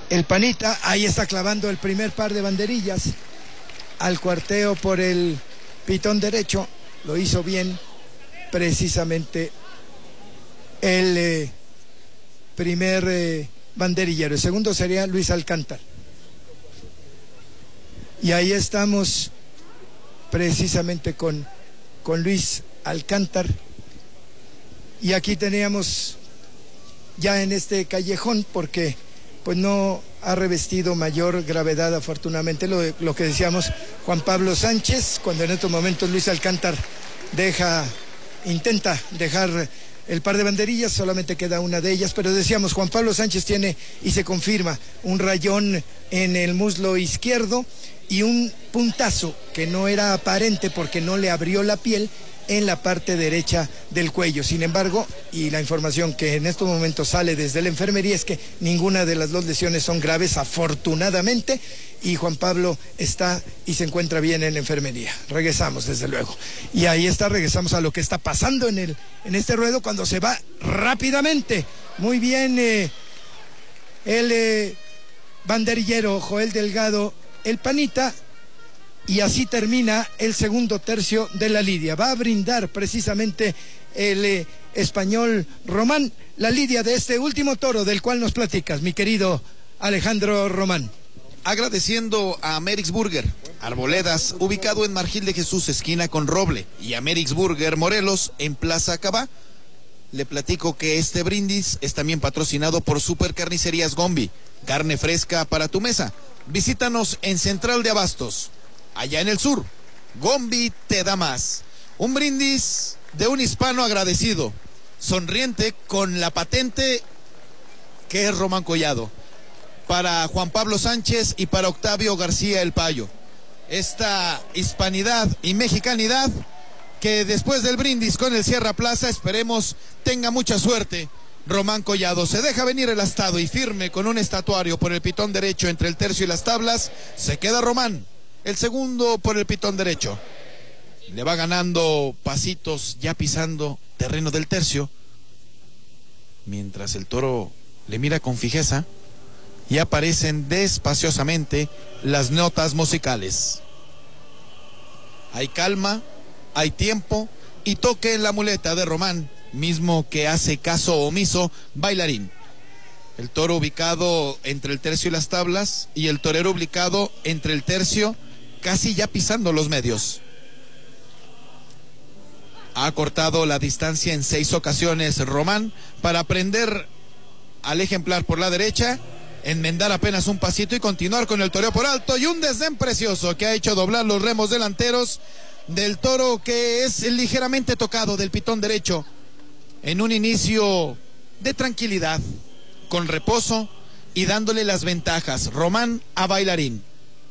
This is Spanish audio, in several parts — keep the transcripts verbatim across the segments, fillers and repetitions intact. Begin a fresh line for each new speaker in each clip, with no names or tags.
el Panita, ahí está clavando el primer par de banderillas al cuarteo por el pitón derecho, lo hizo bien precisamente el eh, primer eh, banderillero. El segundo sería Luis Alcántar. Y ahí estamos precisamente con, con Luis Alcántar. Y aquí teníamos ya en este callejón, porque pues no ha revestido mayor gravedad afortunadamente lo, lo que decíamos Juan Pablo Sánchez, cuando en estos momentos Luis Alcántar deja, intenta dejar el par de banderillas, solamente queda una de ellas, pero decíamos Juan Pablo Sánchez tiene, y se confirma, un rayón en el muslo izquierdo y un puntazo que no era aparente porque no le abrió la piel en la parte derecha del cuello. Sin embargo, y la información que en estos momentos sale desde la enfermería es que ninguna de las dos lesiones son graves, afortunadamente, y Juan Pablo está y se encuentra bien en la enfermería. Regresamos, desde luego. Y ahí está, regresamos a lo que está pasando en, el, en este ruedo cuando se va rápidamente. Muy bien, eh, el eh, banderillero Joel Delgado, el Panita. Y así termina el segundo tercio de la lidia. Va a brindar precisamente el eh, español Román la lidia de este último toro del cual nos platicas, mi querido Alejandro Román.
Agradeciendo a Amerix Burger Arboledas, ubicado en Margil de Jesús, esquina con Roble, y Amerix Burger Morelos, en Plaza Cabá. Le platico que este brindis es también patrocinado por Super Carnicerías Gombi, carne fresca para tu mesa. Visítanos en Central de Abastos, allá en el sur. Gombi te da más. Un brindis de un hispano agradecido, sonriente, con la patente que es Román Collado, para Juan Pablo Sánchez y para Octavio García el Payo. Esta hispanidad y mexicanidad que después del brindis con el Sierra Plaza esperemos tenga mucha suerte. Román Collado se deja venir el astado y firme con un estatuario por el pitón derecho entre el tercio y las tablas. Se queda Román, el segundo por el pitón derecho. Le va ganando pasitos, ya pisando terreno del tercio, mientras el toro le mira con fijeza, y aparecen despaciosamente las notas musicales. Hay calma, hay tiempo y toque en la muleta de Román, mismo que hace caso omiso Bailarín. El toro ubicado entre el tercio y las tablas, y el torero ubicado entre el tercio, casi ya pisando los medios. Ha cortado la distancia en seis ocasiones Román para prender al ejemplar por la derecha, enmendar apenas un pasito y continuar con el toreo por alto, y un desdén precioso que ha hecho doblar los remos delanteros del toro, que es ligeramente tocado del pitón derecho, en un inicio de tranquilidad, con reposo y dándole las ventajas Román a Bailarín.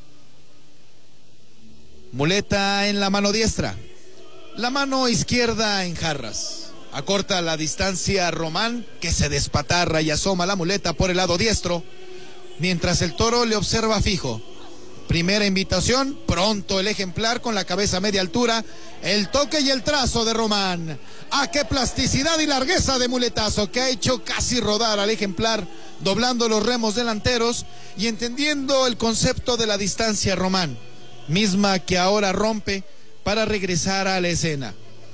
Muleta en la mano diestra, la mano izquierda en jarras. Acorta la distancia Román, que se despatarra y asoma la muleta por el lado diestro, mientras el toro le observa fijo. Primera invitación, pronto el ejemplar con la cabeza a media altura, el toque y el trazo de Román. ¡Ah, qué plasticidad y largueza de muletazo que ha hecho casi rodar al ejemplar, doblando los remos delanteros y entendiendo el concepto de la distancia Román, misma que ahora rompe para regresar a la escena.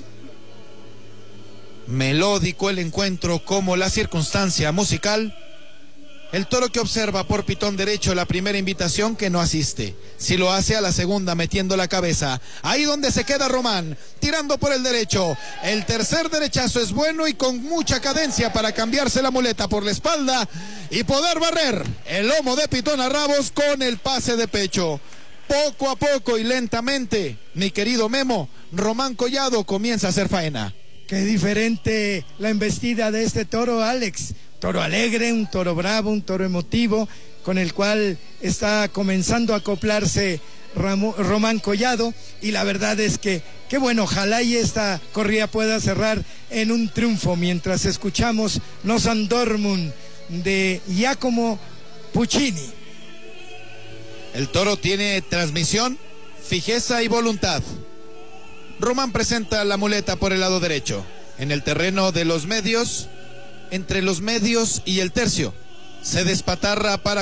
Melódico el encuentro como la circunstancia musical. El toro que observa por pitón derecho la primera invitación, que no asiste. Si lo hace a la segunda, metiendo la cabeza. Ahí donde se queda Román, tirando por el derecho. El tercer derechazo es bueno y con mucha cadencia para cambiarse la muleta por la espalda y poder barrer el lomo de pitón a rabos con el pase de pecho. Poco a poco y lentamente, mi querido Memo, Román Collado comienza a hacer faena.
Qué diferente la embestida de este toro, Alex. Toro alegre, un toro bravo, un toro emotivo, con el cual está comenzando a acoplarse Ramo, Román Collado, y la verdad es que, qué bueno, ojalá y esta corrida pueda cerrar en un triunfo, mientras escuchamos Nos Andormum de Giacomo Puccini.
El toro tiene transmisión, fijeza y voluntad. Román presenta la muleta por el lado derecho, en el terreno de los medios, entre los medios y el tercio. Se despatarra para